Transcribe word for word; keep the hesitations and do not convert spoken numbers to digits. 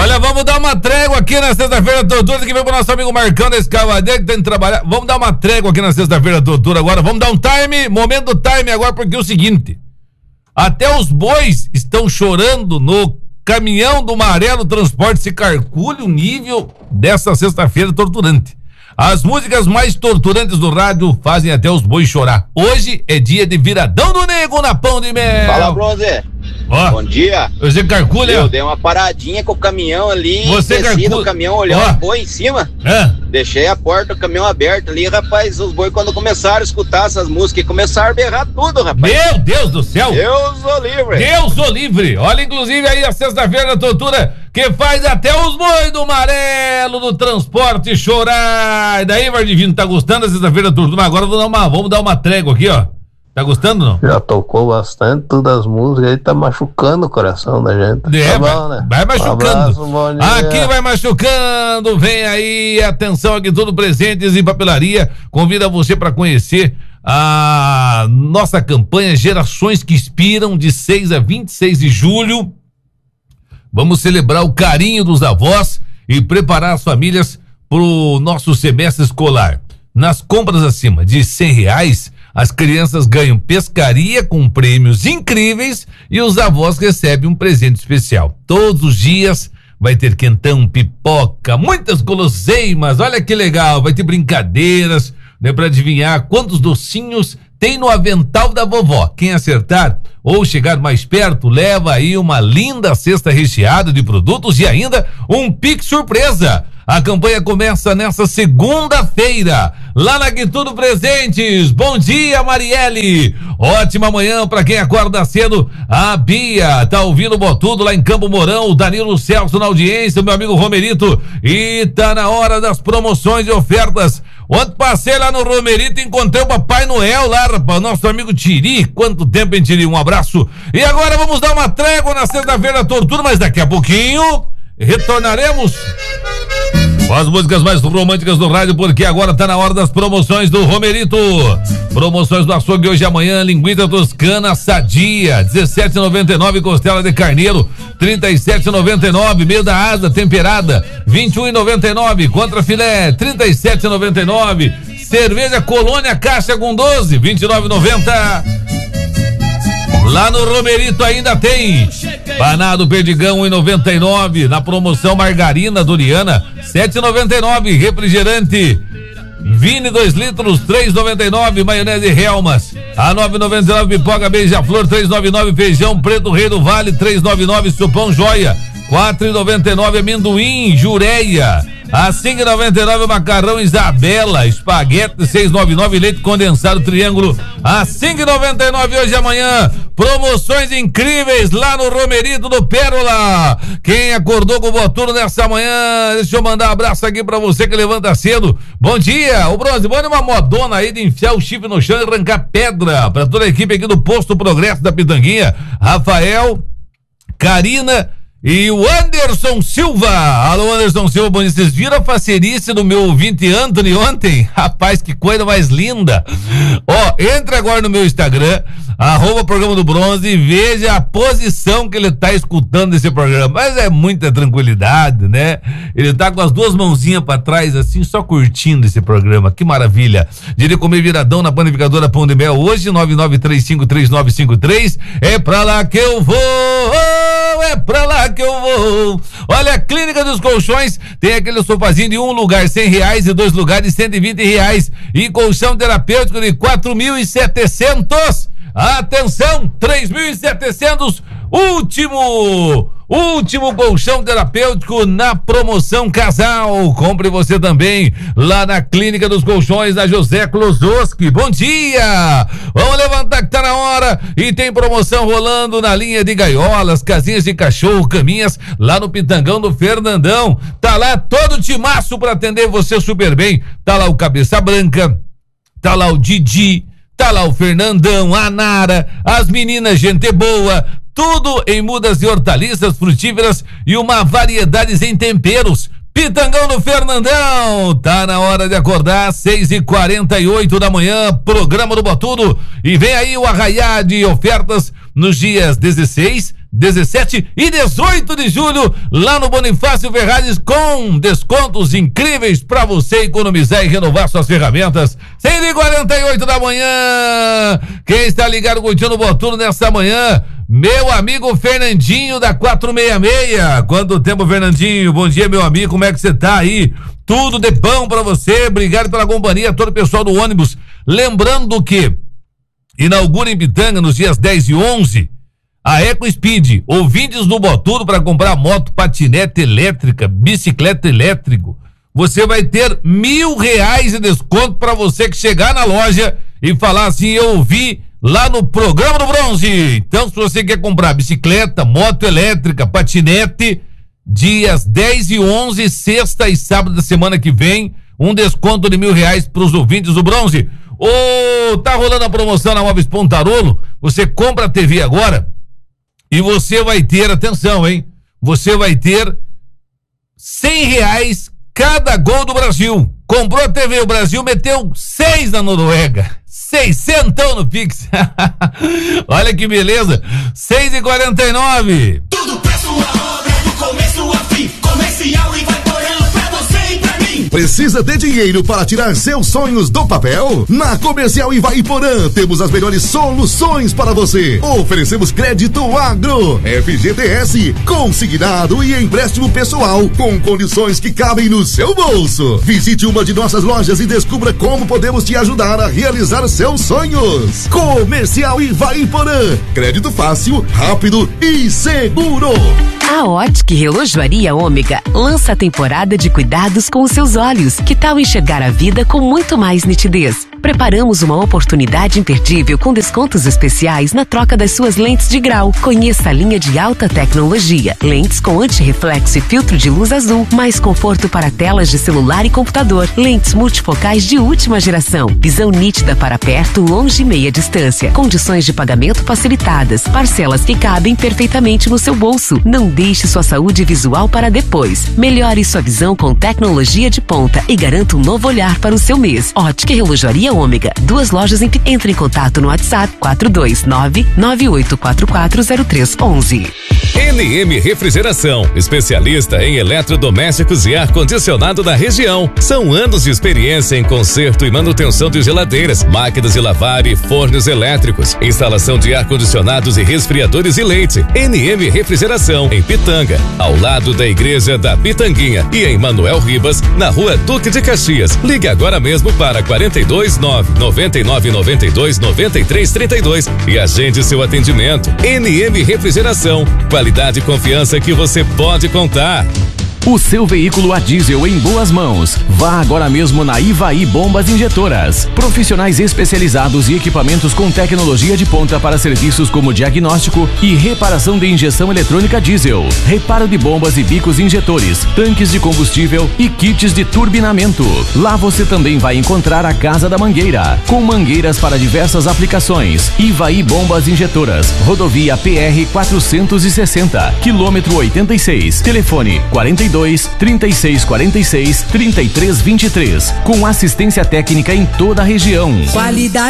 Olha, vamos dar uma trégua aqui na sexta-feira, tortura, que vem pro nosso amigo Marcão da Escavadeira, que tem que trabalhar. Vamos dar uma trégua aqui na sexta-feira, tortura, agora. Vamos dar um time, momento do time agora, porque é o seguinte: até os bois estão chorando no caminhão do Marelo Transporte. Se calcule o nível dessa sexta-feira torturante. As músicas mais torturantes do rádio fazem até os bois chorar. Hoje é dia de viradão do nego na Pão de Mel. Fala, Bronze. Ó, bom dia. Você calcula, eu dei uma paradinha com o caminhão ali. Você desci calcula... no caminhão, olhando o boi em cima. É. Deixei a porta do caminhão aberta ali, rapaz. Os boi, quando começaram a escutar essas músicas, começaram a berrar tudo, rapaz. Meu Deus do céu. Deus o livre. Deus o livre. Olha, inclusive aí a sexta-feira da tortura, que faz até os boi do Marelo do Transporte chorar. E daí, Vardivino, tá gostando da sexta-feira da tortura? Agora vamos dar uma, vamos dar uma trégua aqui, ó. Tá gostando, não? Já tocou bastante todas as músicas, aí tá machucando o coração da gente. É, tá vai, bom, né? vai machucando. Um abraço, aqui vai machucando. Vem aí, atenção aqui, tudo presentes em papelaria. Convida você para conhecer a nossa campanha Gerações que Inspiram, de seis a vinte e seis de julho. Vamos celebrar o carinho dos avós e preparar as famílias pro nosso semestre escolar. Nas compras acima de cem reais, as crianças ganham pescaria com prêmios incríveis e os avós recebem um presente especial. Todos os dias vai ter quentão, pipoca, muitas guloseimas. Olha que legal, vai ter brincadeiras, né, para adivinhar quantos docinhos tem no avental da vovó. Quem acertar ou chegar mais perto, leva aí uma linda cesta recheada de produtos e ainda um Pix surpresa. A campanha começa nessa segunda-feira, lá na Guituno Presentes. Bom dia, Marielle. Ótima manhã para quem acorda cedo. A Bia tá ouvindo o Botudo lá em Campo Mourão. O Danilo Celso na audiência, o meu amigo Romerito. E tá na hora das promoções e ofertas. Ontem passei lá no Romerito e encontrei o Papai Noel lá, rapaz, nosso amigo Tiri. Quanto tempo, hein, Tiri? Um abraço. E agora vamos dar uma trégua na sexta-feira tortura, mas daqui a pouquinho retornaremos com as músicas mais românticas do rádio, porque agora tá na hora das promoções do Romerito. Promoções do açougue hoje e amanhã: linguiça toscana sadia, dezessete reais e noventa e nove, costela de carneiro, trinta e sete reais e noventa e nove, meio da asa temperada, vinte e um reais e noventa e nove, contra filé, trinta e sete reais e noventa e nove, cerveja Colônia caixa com doze, vinte e nove reais e noventa. Lá no Romerito ainda tem panado perdigão um real e noventa e nove, na promoção margarina Doriana sete reais e noventa e nove, refrigerante Vini dois litros três reais e noventa e nove, maionese Helmas a nove reais e noventa e nove, pipoca beija-flor três reais e noventa e nove, feijão preto Rei do Vale três reais e noventa e nove, supão joia quatro reais e noventa e nove, amendoim Jureia a cinco reais e noventa e nove, macarrão Isabela, espaguete seis reais e noventa e nove, leite condensado Triângulo a cinco reais e noventa e nove hoje e amanhã. Promoções incríveis lá no Romerito do Pérola. Quem acordou com o Botuno nessa manhã, deixa eu mandar um abraço aqui pra você que levanta cedo. Bom dia, o Bronze, manda uma modona aí de enfiar o chifre no chão e arrancar pedra pra toda a equipe aqui do Posto Progresso da Pitanguinha. Rafael, Karina e o Anderson Silva. Alô, Anderson Silva, bom dia. Vocês viram a facerice do meu ouvinte Anthony ontem? Rapaz, que coisa mais linda. Ó, entra agora no meu Instagram, arroba programa do Bronze, e veja a posição que ele tá escutando esse programa. Mas é muita tranquilidade, né? Ele tá com as duas mãozinhas pra trás, assim, só curtindo esse programa. Que maravilha. Diria comer viradão na panificadora Pão de Mel hoje, nove nove três cinco três nove cinco três. É pra lá que eu vou, é pra lá que eu vou. Olha, a Clínica dos Colchões tem aquele sofazinho de um lugar cem reais e dois lugares cento e vinte reais, e colchão terapêutico de quatro mil e setecentos. Atenção, três mil e setecentos, último último colchão terapêutico na promoção casal. Compre você também lá na Clínica dos Colchões, na José Klozoski. Bom dia, vamos levantar que tá na hora, e tem promoção rolando na linha de gaiolas, casinhas de cachorro, caminhas lá no Pitangão do Fernandão. Tá lá todo o timaço pra atender você super bem. Tá lá o Cabeça Branca, tá lá o Didi, tá lá o Fernandão, a Nara, as meninas gente boa, tudo em mudas e hortaliças frutíferas e uma variedade em temperos. Pitangão do Fernandão, tá na hora de acordar, seis e quarenta e oito da manhã, programa do Botudo, e vem aí o arraiá de ofertas nos dias dezesseis, dezessete e dezoito de julho, lá no Bonifácio Ferrares, com descontos incríveis para você economizar e renovar suas ferramentas. seis e quarenta e oito da manhã. Quem está ligado curtindo o Botuno nessa manhã? Meu amigo Fernandinho da quatrocentos e sessenta e seis. Quanto tempo, Fernandinho? Bom dia, meu amigo. Como é que você tá aí? Tudo de bom para você. Obrigado pela companhia, todo o pessoal do ônibus. Lembrando que inaugura em Pitanga nos dias dez e onze a EcoSpeed. Ouvintes do Botuno para comprar moto, patinete elétrica, bicicleta elétrico. Você vai ter mil reais de desconto para você que chegar na loja e falar assim: eu ouvi lá no programa do Bronze. Então, se você quer comprar bicicleta, moto elétrica, patinete, dias dez e onze, sexta e sábado da semana que vem, um desconto de mil reais para os ouvintes do Bronze. Ô, tá rolando a promoção na Móveis Pontarolo. Você compra a T V agora e você vai ter, atenção, hein? Você vai ter cem reais cada gol do Brasil. Comprou a T V, o Brasil meteu seis na Noruega. Seiscentão no Pix. Olha que beleza. seis e quarenta e nove. Tudo pra sua obra, do começo ao fim. Comercial e vai porão pra você e pra mim. Precisa de dinheiro para tirar seus sonhos do papel? Na Comercial Ivaiporã temos as melhores soluções para você. Oferecemos crédito agro, F G T S, consignado e empréstimo pessoal com condições que cabem no seu bolso. Visite uma de nossas lojas e descubra como podemos te ajudar a realizar seus sonhos. Comercial Ivaiporã, crédito fácil, rápido e seguro. A Ótica e Relojoaria Ômega lança a temporada de cuidados com os seus olhos. Que tal enxergar a vida com muito mais nitidez? Preparamos uma oportunidade imperdível com descontos especiais na troca das suas lentes de grau. Conheça a linha de alta tecnologia, lentes com antirreflexo e filtro de luz azul, mais conforto para telas de celular e computador, lentes multifocais de última geração, visão nítida para perto, longe e meia distância, condições de pagamento facilitadas, parcelas que cabem perfeitamente no seu bolso. Não deixe sua saúde visual para depois. Melhore sua visão com tecnologia de ponta e garanta um novo olhar para o seu mês. Ótica e Relojoaria Ômega, duas lojas em... Entre em contato no WhatsApp quatro dois nove, nove oito quatro quatro zero três um um. N M Refrigeração, especialista em eletrodomésticos e ar-condicionado da região. São anos de experiência em conserto e manutenção de geladeiras, máquinas de lavar e fornos elétricos, instalação de ar-condicionados e resfriadores e leite. N M Refrigeração, em Pitanga, ao lado da Igreja da Pitanguinha, e em Manuel Ribas, na Rua Duque de Caxias. Ligue agora mesmo para quarenta e dois, nove, noventa e nove, noventa e dois, noventa e três, trinta e dois e agende seu atendimento. N M Refrigeração, qualidade e confiança que você pode contar. O seu veículo a diesel em boas mãos. Vá agora mesmo na Ivaí Bombas Injetoras. Profissionais especializados e equipamentos com tecnologia de ponta para serviços como diagnóstico e reparação de injeção eletrônica diesel, reparo de bombas e bicos injetores, tanques de combustível e kits de turbinamento. Lá você também vai encontrar a Casa da Mangueira, com mangueiras para diversas aplicações. Ivaí Bombas Injetoras, rodovia P R quatrocentos e sessenta, quilômetro oitenta e seis, telefone quarenta e dois, trinta e seis quarenta e seis, trinta e três vinte e três, com assistência técnica em toda a região. Qualidade